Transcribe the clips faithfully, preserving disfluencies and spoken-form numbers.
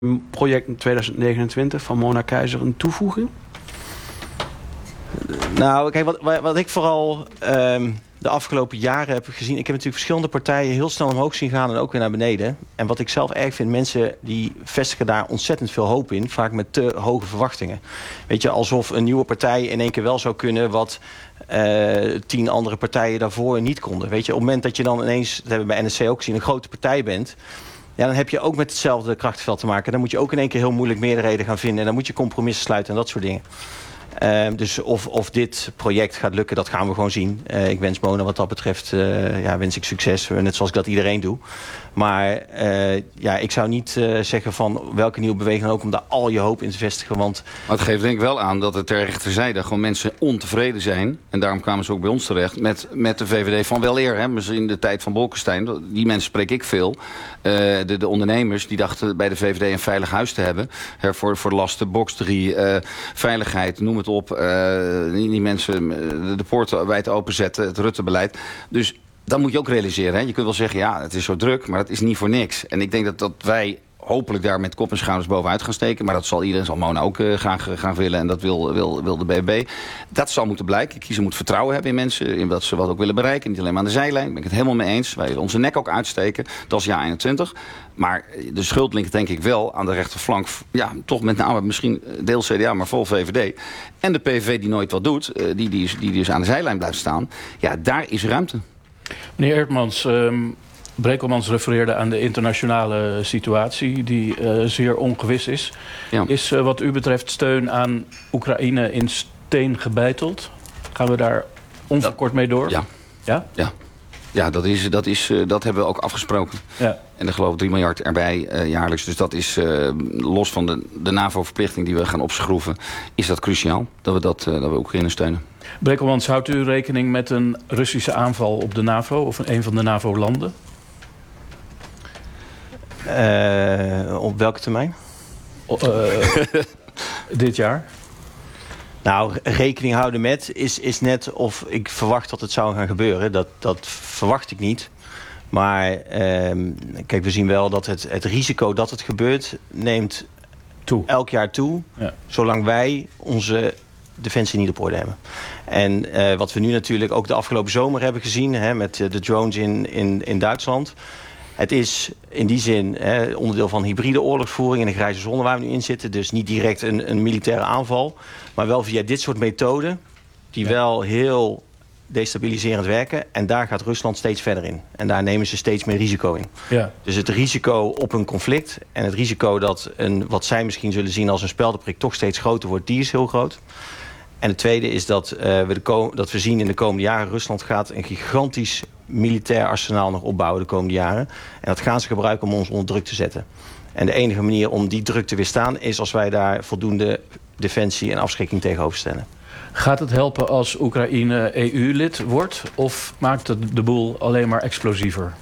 project in tweeduizend negenentwintig van Mona Keizer een toevoeging? Nou, kijk, wat, wat ik vooral um, de afgelopen jaren heb gezien... ik heb natuurlijk verschillende partijen heel snel omhoog zien gaan en ook weer naar beneden. En wat ik zelf erg vind, mensen die vestigen daar ontzettend veel hoop in. Vaak met te hoge verwachtingen. Weet je, alsof een nieuwe partij in één keer wel zou kunnen... wat uh, tien andere partijen daarvoor niet konden. Weet je, op het moment dat je dan ineens, dat hebben we bij N S C ook gezien... een grote partij bent... ja, dan heb je ook met hetzelfde krachtveld te maken. Dan moet je ook in één keer heel moeilijk meerderheden gaan vinden. En dan moet je compromissen sluiten en dat soort dingen. Uh, dus of, of dit project gaat lukken, dat gaan we gewoon zien. Uh, ik wens Mona wat dat betreft, uh, ja, wens ik succes. Net zoals ik dat iedereen doe. Maar uh, ja, ik zou niet uh, zeggen van welke nieuwe beweging dan ook... om daar al je hoop in te vestigen. Want maar het geeft denk ik wel aan dat het ter rechterzijde... gewoon mensen ontevreden zijn. En daarom kwamen ze ook bij ons terecht. Met, met de V V D van wel eer. Hè, in de tijd van Bolkestein. Die mensen spreek ik veel. Uh, de, de ondernemers die dachten bij de V V D een veilig huis te hebben. Hè, voor, voor de lasten, box drie, uh, veiligheid, noem het op. Uh, die, die mensen de, de poorten wijd openzetten. Het Rutte-beleid. Dus... dat moet je ook realiseren. Hè? Je kunt wel zeggen, ja, het is zo druk, maar het is niet voor niks. En ik denk dat, dat wij hopelijk daar met kop en schouders bovenuit gaan steken. Maar dat zal iedereen, zal Mona ook uh, graag uh, gaan willen. En dat wil, wil, wil de B B B. Dat zal moeten blijken. De kiezer moet vertrouwen hebben in mensen. In wat ze wat ook willen bereiken. Niet alleen maar aan de zijlijn. Daar ben ik het helemaal mee eens. Wij willen onze nek ook uitsteken. Dat is jaar eenentwintig. Maar de schuld ligt denk ik wel aan de rechterflank. Ja, toch met name misschien deels C D A, maar vol V V D. En de P V V die nooit wat doet. Uh, die, die, die dus aan de zijlijn blijft staan. Ja, daar is ruimte. Meneer Eertmans, um, Brekelmans refereerde aan de internationale situatie... die uh, zeer ongewis is. Ja. Is uh, wat u betreft steun aan Oekraïne in steen gebeiteld? Gaan we daar onverkort mee door? Ja. Ja? Ja. Ja, dat, is, dat, is, uh, dat hebben we ook afgesproken. Ja. En er geloof ik drie miljard erbij uh, jaarlijks. Dus dat is, uh, los van de, de NAVO-verplichting die we gaan opschroeven... is dat cruciaal, dat we, dat, uh, dat we Oekraïne steunen. Brekelmans, houdt u rekening met een Russische aanval op de NAVO... of een van de NAVO-landen? Uh, op welke termijn? Uh, dit jaar? Nou, rekening houden met is, is net of ik verwacht dat het zou gaan gebeuren. Dat, dat verwacht ik niet. Maar uh, kijk, we zien wel dat het, het risico dat het gebeurt... neemt toe. elk jaar toe. Ja. Zolang wij onze defensie niet op orde hebben. En uh, wat we nu natuurlijk ook de afgelopen zomer hebben gezien... Hè, met de drones in, in, in Duitsland... Het is in die zin hè, onderdeel van hybride oorlogsvoering... in de grijze zone waar we nu in zitten. Dus niet direct een, een militaire aanval. Maar wel via dit soort methoden... die ja. wel heel destabiliserend werken. En daar gaat Rusland steeds verder in. En daar nemen ze steeds meer risico in. Ja. Dus het risico op een conflict... en het risico dat een, wat zij misschien zullen zien als een speldenprik... toch steeds groter wordt, die is heel groot. En het tweede is dat, uh, we, de ko- dat we zien in de komende jaren... Rusland gaat een gigantisch militair arsenaal nog opbouwen de komende jaren. En dat gaan ze gebruiken om ons onder druk te zetten. En de enige manier om die druk te weerstaan... is als wij daar voldoende defensie en afschrikking tegenover stellen. Gaat het helpen als Oekraïne E U-lid wordt? Of maakt het de boel alleen maar explosiever?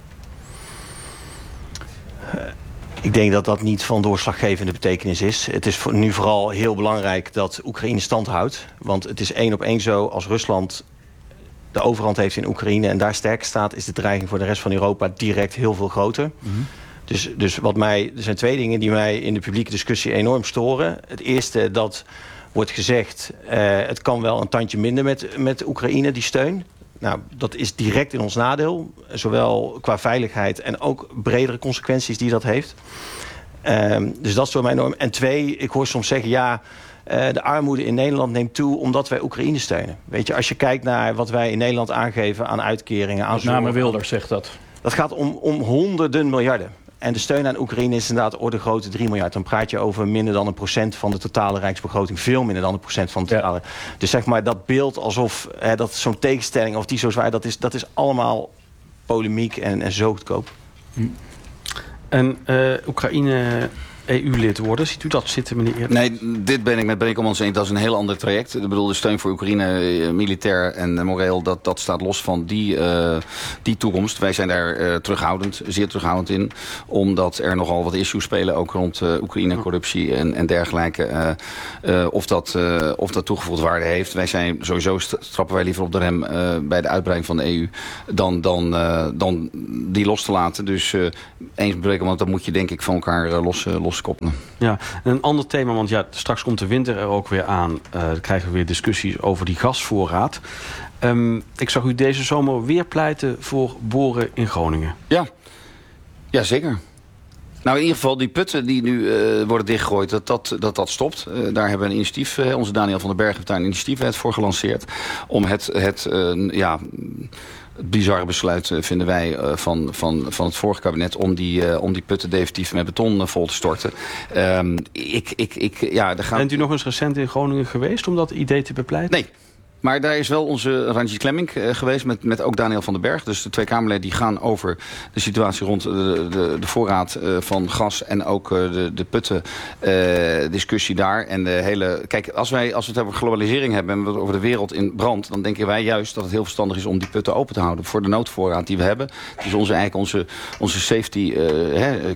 Uh, Ik denk dat dat niet van doorslaggevende betekenis is. Het is voor nu vooral heel belangrijk dat Oekraïne stand houdt. Want het is één op één zo als Rusland de overhand heeft in Oekraïne... en daar sterk staat, is de dreiging voor de rest van Europa direct heel veel groter. Mm-hmm. Dus, dus wat mij, er zijn twee dingen die mij in de publieke discussie enorm storen. Het eerste, dat wordt gezegd... Uh, het kan wel een tandje minder met, met Oekraïne, die steun... Nou, dat is direct in ons nadeel. Zowel qua veiligheid en ook bredere consequenties die dat heeft. Um, dus dat is door mij enorm. En twee, ik hoor soms zeggen... ja, uh, de armoede in Nederland neemt toe omdat wij Oekraïne steunen. Weet je, als je kijkt naar wat wij in Nederland aangeven aan uitkeringen... aan Met name Wilders zegt dat. Dat gaat om, om honderden miljarden. En de steun aan Oekraïne is inderdaad orde grootte drie miljard. Dan praat je over minder dan een procent van de totale rijksbegroting. Veel minder dan een procent van de totale. Ja. Dus zeg maar dat beeld alsof hè, dat zo'n tegenstelling of die zo zwaar... dat is, dat is allemaal polemiek en, en zo goedkoop. Hm. En uh, Oekraïne E U-lid worden, ziet u dat zitten, meneer Eertmans? Nee, dit ben ik met Brekelmans eens. Dat is een heel ander traject. Ik bedoel, de steun voor Oekraïne, militair en moreel... dat, dat staat los van die, uh, die toekomst. Wij zijn daar uh, terughoudend, zeer terughoudend in. Omdat er nogal wat issues spelen, ook rond uh, Oekraïne, corruptie en, en dergelijke. Uh, uh, of, dat, uh, of dat toegevoegde waarde heeft. Wij zijn sowieso, trappen wij liever op de rem... Uh, bij de uitbreiding van de E U... dan, dan, uh, dan die los te laten. Dus uh, eens met Brekelmans, dat moet je denk ik van elkaar uh, los, uh, los loskoppelen. Ja, en een ander thema, want ja, straks komt de winter er ook weer aan. Uh, dan krijgen we weer discussies over die gasvoorraad. Um, ik zag u deze zomer weer pleiten voor boren in Groningen. Ja, ja zeker. Nou, in ieder geval, die putten die nu uh, worden dichtgegooid, dat dat, dat, dat stopt. Uh, daar hebben we een initiatief, uh, onze Daniel van den Berg heeft daar een initiatiefwet voor gelanceerd. Om het, het uh, ja, het bizarre besluit, uh, vinden wij, uh, van, van, van het vorige kabinet om die, uh, om die putten definitief met beton uh, vol te storten. Um, ik, ik, ik, ja, daar gaan... Bent u nog eens recent in Groningen geweest om dat idee te bepleiten? Nee. Maar daar is wel onze Ranjit Klemmink uh, geweest, met, met ook Daniel van den Berg. Dus de twee Kamerleden die gaan over de situatie rond de, de, de voorraad uh, van gas en ook uh, de, de putten uh, discussie daar. En de hele, kijk, als, wij, als we het over globalisering hebben en we het over de wereld in brand, dan denken wij juist dat het heel verstandig is om die putten open te houden voor de noodvoorraad die we hebben. Dus onze, eigenlijk onze, onze safety, uh, hè,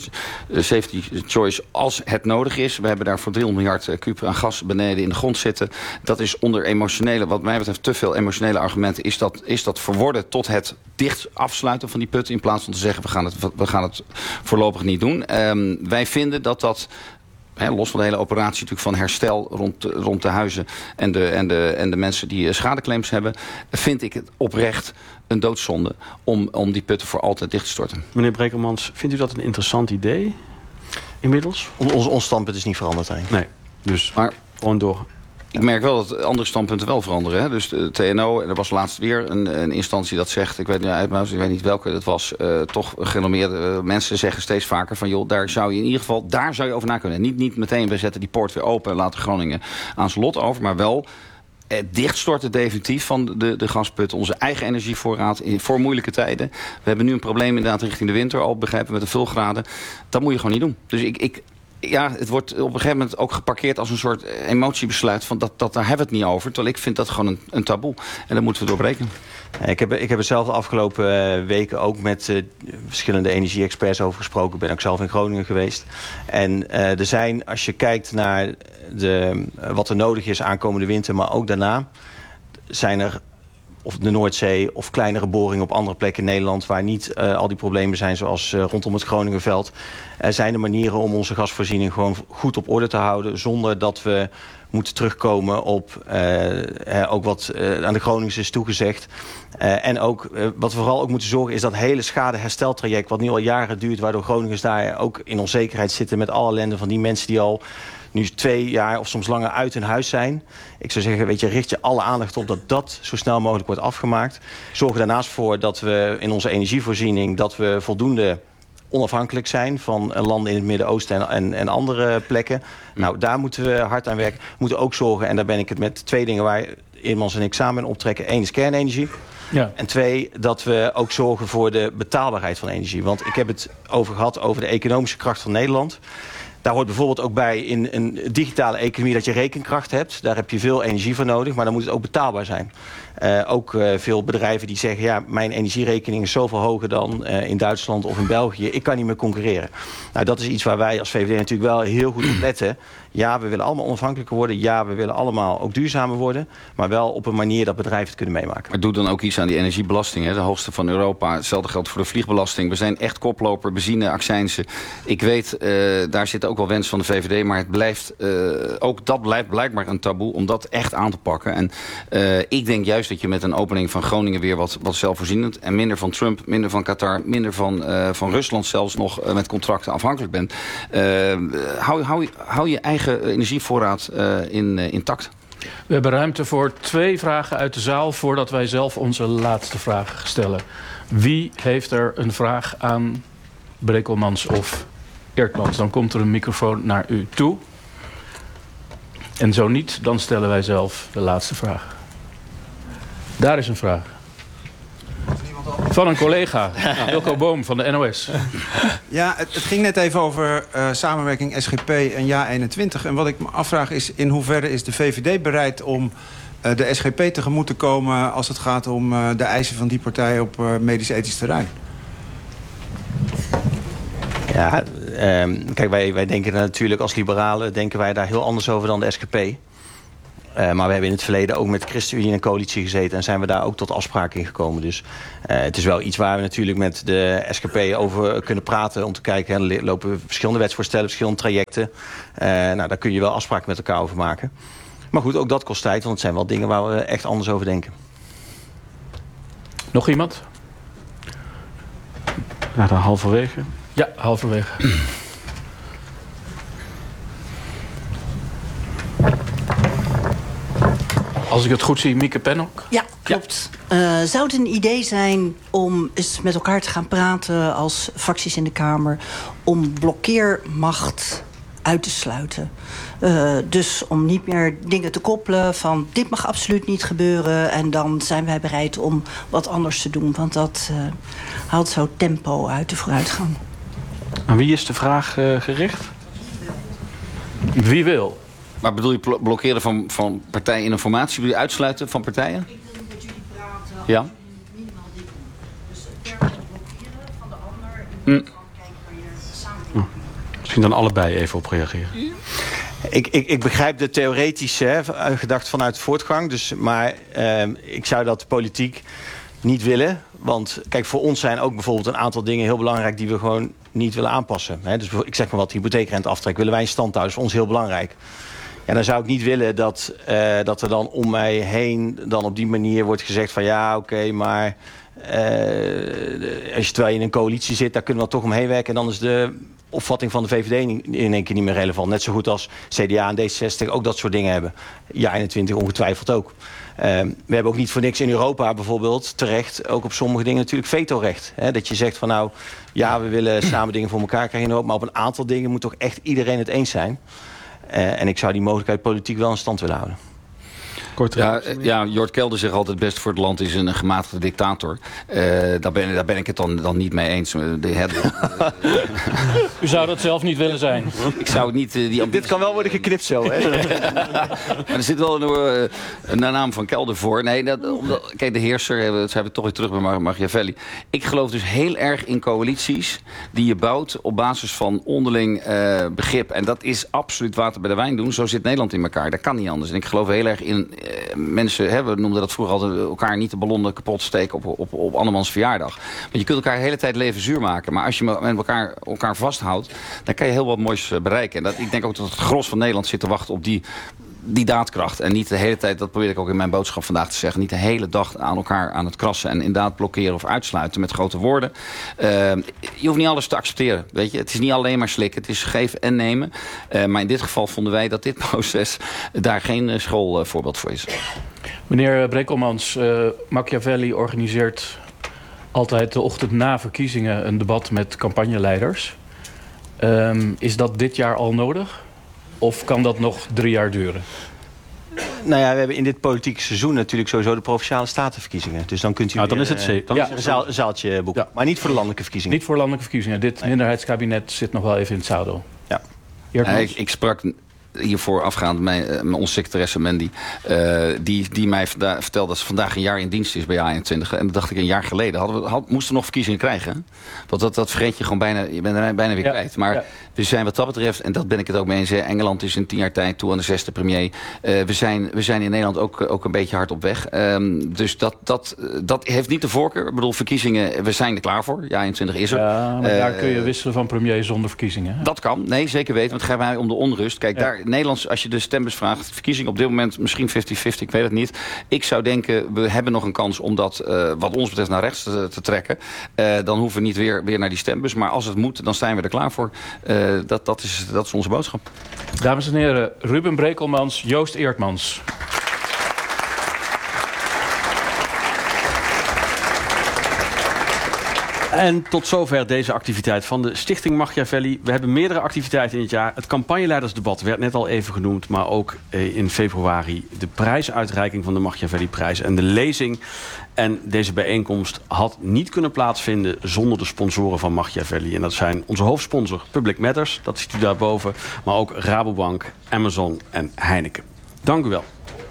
safety choice als het nodig is. We hebben daar voor driehonderd miljard kuub aan gas beneden in de grond zitten. Dat is onder emotionele, wat mij betreft te veel emotionele argumenten, is dat, is dat verworden tot het dicht afsluiten van die put, in plaats van te zeggen we gaan het, we gaan het voorlopig niet doen. Um, wij vinden dat dat, He, los van de hele operatie natuurlijk van herstel rond, rond de huizen en de, en, de, en de mensen die schadeclaims hebben, vind ik het oprecht een doodzonde om, om die putten voor altijd dicht te storten. Meneer Brekelmans, vindt u dat een interessant idee inmiddels? Ons, ons standpunt is niet veranderd eigenlijk. Nee, dus maar gewoon door. Ik merk wel dat andere standpunten wel veranderen. Hè? Dus de T N O, er was laatst weer een, een instantie dat zegt, ik weet niet uit mijn hoofd, ik weet niet welke dat was, uh, toch gerenommeerde uh, mensen zeggen steeds vaker van, joh, daar zou je in ieder geval, daar zou je over na kunnen. Niet, niet meteen, we zetten die poort weer open en laten Groningen aan zijn lot over, maar wel eh, dichtstorten definitief van de, de gasput, onze eigen energievoorraad in, voor moeilijke tijden. We hebben nu een probleem inderdaad richting de winter, al begrijpen met de vulgraden. Dat moet je gewoon niet doen. Dus ik... ik Ja, het wordt op een gegeven moment ook geparkeerd als een soort emotiebesluit van dat, dat daar hebben we het niet over. Terwijl ik vind dat gewoon een, een taboe. En daar moeten we doorbreken. Ik heb, ik heb er zelf de afgelopen uh, weken ook met uh, verschillende energie-experts over gesproken. Ik ben ook zelf in Groningen geweest. En uh, er zijn, als je kijkt naar de, uh, wat er nodig is aankomende winter, maar ook daarna, zijn er of de Noordzee of kleinere boringen op andere plekken in Nederland waar niet uh, al die problemen zijn zoals uh, rondom het Groningenveld. Er uh, zijn er manieren om onze gasvoorziening gewoon goed op orde te houden zonder dat we moeten terugkomen op uh, uh, ook wat uh, aan de Groningers is toegezegd. Uh, en ook uh, wat we vooral ook moeten zorgen is dat hele schadehersteltraject wat nu al jaren duurt, waardoor Groningers daar ook in onzekerheid zitten met alle ellende van die mensen die al nu twee jaar of soms langer uit hun huis zijn. Ik zou zeggen, weet je, richt je alle aandacht op dat dat zo snel mogelijk wordt afgemaakt. Zorg er daarnaast voor dat we in onze energievoorziening dat we voldoende onafhankelijk zijn van landen in het Midden-Oosten en, en, en andere plekken. Nou, daar moeten we hard aan werken. We moeten ook zorgen, en daar ben ik het met twee dingen waar Eerdmans en ik samen in optrekken. Eén is kernenergie. Ja. En twee, dat we ook zorgen voor de betaalbaarheid van energie. Want ik heb het over gehad over de economische kracht van Nederland. Daar hoort bijvoorbeeld ook bij in een digitale economie dat je rekenkracht hebt. Daar heb je veel energie voor nodig, maar dan moet het ook betaalbaar zijn. Uh, ook uh, veel bedrijven die zeggen, ja, mijn energierekening is zoveel hoger dan uh, in Duitsland of in België. Ik kan niet meer concurreren. Nou, dat is iets waar wij als V V D natuurlijk wel heel goed op letten. Ja, we willen allemaal onafhankelijker worden. Ja, we willen allemaal ook duurzamer worden. Maar wel op een manier dat bedrijven het kunnen meemaken. Maar doe dan ook iets aan die energiebelasting. Hè? De hoogste van Europa. Hetzelfde geldt voor de vliegbelasting. We zijn echt koploper, benzine, accijnsen. Ik weet, uh, daar zit ook wel wens van de V V D. Maar het blijft, uh, ook dat blijft blijkbaar een taboe om dat echt aan te pakken. En uh, ik denk juist dat je met een opening van Groningen weer wat, wat zelfvoorzienend en minder van Trump, minder van Qatar, minder van, uh, van Rusland zelfs nog uh, met contracten afhankelijk bent. Uh, hou, hou, hou je eigen energievoorraad uh, in, uh, intact. We hebben ruimte voor twee vragen uit de zaal voordat wij zelf onze laatste vraag stellen. Wie heeft er een vraag aan Brekelmans of Eerdmans? Dan komt er een microfoon naar u toe. En zo niet, dan stellen wij zelf de laatste vraag. Daar is een vraag. Van een collega, Wilco Boom van de N O S. Ja, het, het ging net even over uh, samenwerking S G P en Ja eenentwintig. En wat ik me afvraag is, in hoeverre is de V V D bereid om uh, de S G P tegemoet te komen als het gaat om uh, de eisen van die partij op uh, medisch-ethisch terrein? Ja, um, kijk, wij, wij denken natuurlijk als liberalen denken wij daar heel anders over dan de S G P. maar we hebben in het verleden ook met de ChristenUnie in een coalitie gezeten en zijn we daar ook tot afspraken in gekomen. Dus uh, het is wel iets waar we natuurlijk met de S G P over kunnen praten om te kijken. Er lopen verschillende wetsvoorstellen, verschillende trajecten. Uh, nou, daar kun je wel afspraken met elkaar over maken. Maar goed, ook dat kost tijd, want het zijn wel dingen waar we echt anders over denken. Nog iemand? Ja, dan halverwege. Ja, halverwege. Als ik het goed zie, Mieke Pennock. Ja, klopt. Ja. Uh, zou het een idee zijn om eens met elkaar te gaan praten als fracties in de Kamer om blokkeermacht uit te sluiten? Uh, dus om niet meer dingen te koppelen van dit mag absoluut niet gebeuren en dan zijn wij bereid om wat anders te doen. Want dat uh, haalt zo tempo uit de vooruitgang. Aan wie is de vraag uh, gericht? Wie wil? Maar bedoel je blokkeren van, van partijen in een formatie? Bedoel je uitsluiten van partijen? Ik wil met jullie praten over ja. minimaal dit doen. Dus per blokkeren van de ander in plaats van kijken waar je samen. Misschien dan allebei even op reageren. Ik, ik, ik begrijp de theoretische gedachte vanuit voortgang. Dus, maar uh, ik zou dat politiek niet willen. Want kijk, voor ons zijn ook bijvoorbeeld een aantal dingen heel belangrijk die we gewoon niet willen aanpassen. He, dus ik zeg maar wat, hypotheekrenteaftrek willen wij in stand houden. Dat is voor ons heel belangrijk. Ja, dan zou ik niet willen dat, uh, dat er dan om mij heen dan op die manier wordt gezegd van ja, oké, okay, maar uh, als je terwijl je in een coalitie zit, daar kunnen we toch omheen werken. En dan is de opvatting van de V V D in één keer niet meer relevant. Net zo goed als C D A en D zesenzestig ook dat soort dingen hebben. Ja, eenentwintig ongetwijfeld ook. Uh, we hebben ook niet voor niks in Europa bijvoorbeeld terecht ook op sommige dingen natuurlijk vetorecht. Hè? Dat je zegt van nou, ja, we willen samen dingen voor elkaar krijgen in Europa, maar op een aantal dingen moet toch echt iedereen het eens zijn. Uh, en ik zou die mogelijkheid politiek wel in stand willen houden. Kort ja, ja, Jort Kelder zegt altijd best voor het land is een gematigde dictator. Uh, daar, ben, daar ben ik het dan, dan niet mee eens. De, het, U zou dat zelf niet willen zijn? Ik zou het niet... Uh, die Dit kan wel worden geknipt zo, hè? Maar er zit wel een, uh, een naam van Kelder voor. Nee, dat, omdat, kijk, de heerser, dat zijn we toch weer terug bij Machiavelli. Ik geloof dus heel erg in coalities die je bouwt op basis van onderling uh, begrip. En dat is absoluut water bij de wijn doen. Zo zit Nederland in elkaar. Dat kan niet anders. En ik geloof heel erg in... mensen, hè, we noemden dat vroeger altijd elkaar niet de ballonnen kapot steken op, op, op andermans verjaardag. Want je kunt elkaar de hele tijd leven zuur maken. Maar als je met elkaar, elkaar vasthoudt, dan kan je heel wat moois bereiken. En dat, ik denk ook dat het gros van Nederland zit te wachten op die, die daadkracht. En niet de hele tijd, dat probeer ik ook in mijn boodschap vandaag te zeggen, niet de hele dag aan elkaar aan het krassen en inderdaad blokkeren of uitsluiten met grote woorden. Uh, je hoeft niet alles te accepteren. Weet je? Het is niet alleen maar slikken, het is geven en nemen. Uh, maar in dit geval vonden wij dat dit proces daar geen uh, schoolvoorbeeld voor is. Meneer Brekelmans, uh, Machiavelli organiseert altijd de ochtend na verkiezingen een debat met campagneleiders. Um, is dat dit jaar al nodig? Of kan dat nog drie jaar duren? Nou ja, we hebben in dit politieke seizoen natuurlijk sowieso de Provinciale Statenverkiezingen. Dus dan kunt u nou, dan is het uh, dan ja, is het een zaal, zaaltje boeken. Ja. Maar niet voor de landelijke verkiezingen. Niet voor landelijke verkiezingen. Dit nee. minderheidskabinet zit nog wel even in het zadel. Ja. Ja, ik, ik sprak hiervoor afgaand mijn, uh, onze secretaresse Mandy. Uh, die, die mij vanda- vertelde dat ze vandaag een jaar in dienst is bij A eenentwintig. En dat dacht ik een jaar geleden. Hadden we, had, moesten we nog verkiezingen krijgen. Hè? Want dat, dat vergeet je gewoon bijna. Je bent er bijna weer ja. kwijt. Maar ja. we zijn wat dat betreft, en dat ben ik het ook mee eens. Engeland is in tien jaar tijd toe aan de zesde premier. Uh, we, zijn, we zijn in Nederland ook, ook een beetje hard op weg. Um, dus dat, dat, dat heeft niet de voorkeur. Ik bedoel, verkiezingen, we zijn er klaar voor. Ja, eenentwintig is er. Ja, maar uh, daar kun je uh, wisselen van premier zonder verkiezingen. Hè? Dat kan. Nee, zeker weten. Want het gaat mij om de onrust. Kijk, ja. daar Nederlands, als je de stembus vraagt, verkiezingen op dit moment misschien vijftig vijftig, ik weet het niet. Ik zou denken, we hebben nog een kans om dat, uh, wat ons betreft, naar rechts te, te trekken. Uh, dan hoeven we niet weer, weer naar die stembus. Maar als het moet, dan zijn we er klaar voor. Uh, dat, dat, is, dat is onze boodschap. Dames en heren, Ruben Brekelmans, Joost Eertmans. En tot zover deze activiteit van de Stichting Machiavelli. We hebben meerdere activiteiten in het jaar. Het campagneleidersdebat werd net al even genoemd. Maar ook in februari de prijsuitreiking van de Machiavelli-prijs en de lezing. En deze bijeenkomst had niet kunnen plaatsvinden zonder de sponsoren van Machiavelli. En dat zijn onze hoofdsponsor Public Matters, dat ziet u daarboven. Maar ook Rabobank, Amazon en Heineken. Dank u wel.